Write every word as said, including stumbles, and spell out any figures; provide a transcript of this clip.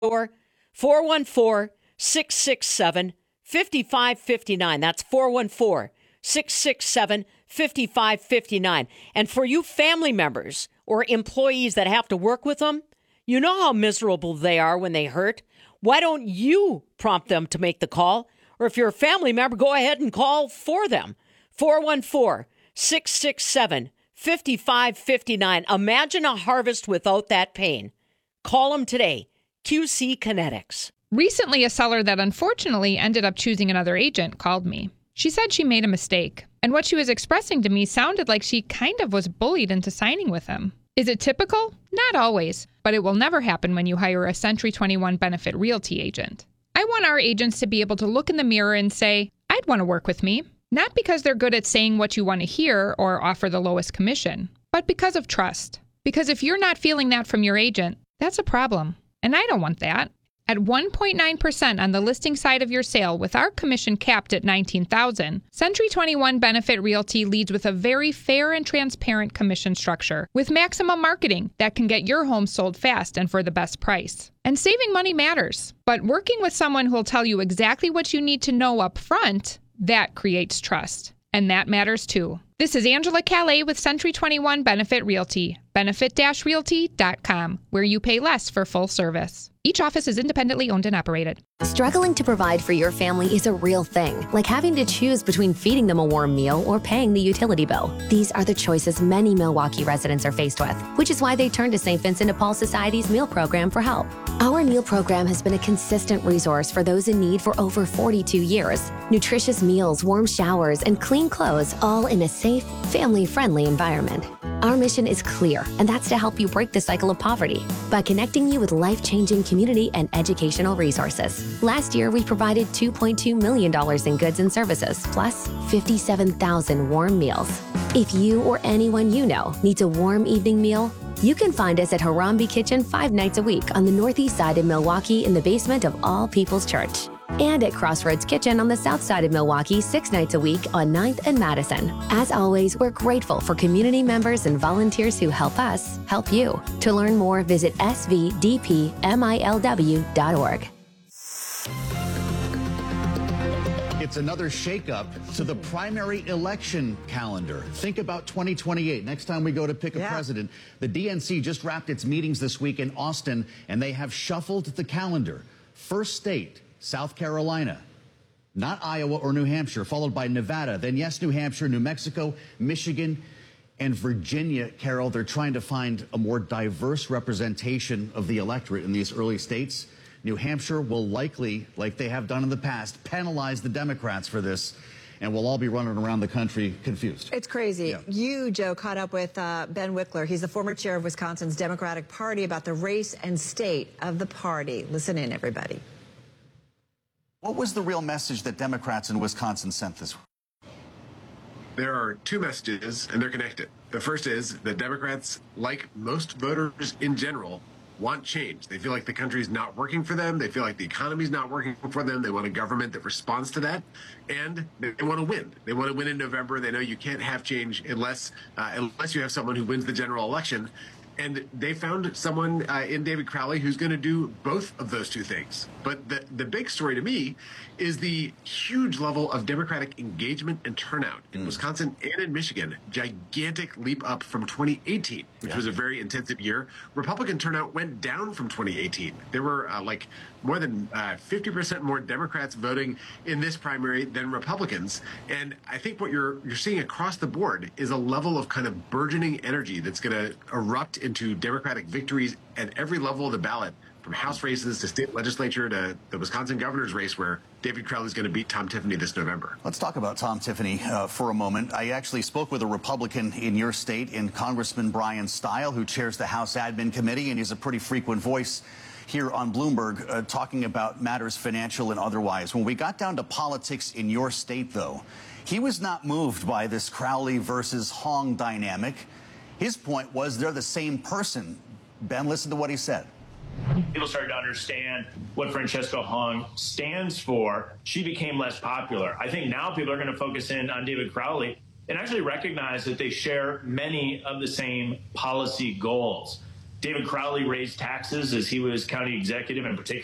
four one four, six six seven, five five five nine. That's four one four, six six seven, five five five nine. And for you family members or employees that have to work with them, you know how miserable they are when they hurt. Why don't you prompt them to make the call? Or if you're a family member, go ahead and call for them. four one four, six six seven, five five five nine. Imagine a harvest without that pain. Call them today. Q C Kinetics. Recently, a seller that unfortunately ended up choosing another agent called me. She said she made a mistake, and what she was expressing to me sounded like she kind of was bullied into signing with him. Is it typical? Not always, but it will never happen when you hire a Century twenty-one Benefit Realty agent. I want our agents to be able to look in the mirror and say, I'd want to work with me, not because they're good at saying what you want to hear or offer the lowest commission, but because of trust. Because if you're not feeling that from your agent, that's a problem. And I don't want that. At one point nine percent on the listing side of your sale with our commission capped at nineteen thousand dollars, Century twenty-one Benefit Realty leads with a very fair and transparent commission structure with maximum marketing that can get your home sold fast and for the best price. And saving money matters, but working with someone who will tell you exactly what you need to know up front, that creates trust. And that matters too. This is Angela Calais with Century twenty-one Benefit Realty, benefit dash realty dot com, where you pay less for full service. Each office is independently owned and operated. Struggling to provide for your family is a real thing, like having to choose between feeding them a warm meal or paying the utility bill. These are the choices many Milwaukee residents are faced with, which is why they turn to Saint Vincent de Paul Society's meal program for help. Our meal program has been a consistent resource for those in need for over forty-two years. Nutritious meals, warm showers, and clean clothes, all in a safe, family-friendly environment. Our mission is clear, and that's to help you break the cycle of poverty by connecting you with life-changing community and educational resources. Last year, we provided two point two million dollars in goods and services, plus fifty-seven thousand warm meals. If you or anyone you know needs a warm evening meal, you can find us at Harambe Kitchen five nights a week on the northeast side of Milwaukee in the basement of All People's Church. And at Crossroads Kitchen on the south side of Milwaukee six nights a week on ninth and Madison. As always, we're grateful for community members and volunteers who help us help you. To learn more, visit s v d p milw dot org. It's another shakeup to the primary election calendar. Think about twenty twenty-eight. Next time we go to pick a yeah. president, the D N C just wrapped its meetings this week in Austin, and they have shuffled the calendar. First state, South Carolina, not Iowa or New Hampshire, followed by Nevada, then yes, New Hampshire, New Mexico, Michigan, and Virginia. Carol, they're trying to find a more diverse representation of the electorate in these early states. New Hampshire will likely, like they have done in the past, penalize the Democrats for this, and we'll all be running around the country confused. It's crazy. Yeah. You, Joe, caught up with uh, Ben Wickler. He's the former chair of Wisconsin's Democratic Party about the race and state of the party. Listen in, everybody. What was the real message that Democrats in Wisconsin sent this week? There are two messages, and they're connected. The first is that Democrats, like most voters in general, want change. They feel like the country's not working for them. They feel like the economy's not working for them. They want a government that responds to that. And they want to win. They want to win in November. They know you can't have change unless, uh, unless you have someone who wins the general election. And they found someone uh, in David Crowley who's going to do both of those two things. But the, the big story to me is the huge level of Democratic engagement and turnout in mm. Wisconsin and in Michigan. Gigantic leap up from twenty eighteen, which yeah. was a very intensive year. Republican turnout went down from twenty eighteen. There were uh, like more than uh, fifty percent more Democrats voting in this primary than Republicans. And I think what you're you're seeing across the board is a level of kind of burgeoning energy that's going to erupt into Democratic victories at every level of the ballot, from House races to state legislature to the Wisconsin governor's race, where David Crowley is going to beat Tom Tiffany this November. Let's talk about Tom Tiffany uh, for a moment. I actually spoke with a Republican in your state, in Congressman Brian Stile, who chairs the House Admin Committee, and he's a pretty frequent voice here on Bloomberg, uh, talking about matters financial and otherwise. When we got down to politics in your state, though, he was not moved by this Crowley versus Hong dynamic. His point was they're the same person. Ben, listen to what he said. People started to understand what Francesca Hong stands for. She became less popular. I think now people are going to focus in on David Crowley and actually recognize that they share many of the same policy goals. David Crowley raised taxes as he was county executive in particular.